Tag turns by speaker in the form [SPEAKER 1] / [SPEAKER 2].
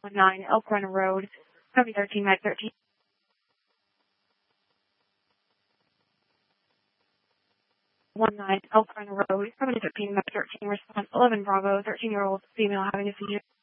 [SPEAKER 1] 19 Elk Run Road, copy 13, Mike 13. 19 Elk Run Road, copy 13, Mike 13, response 11 Bravo, 13-year-old female having a seizure.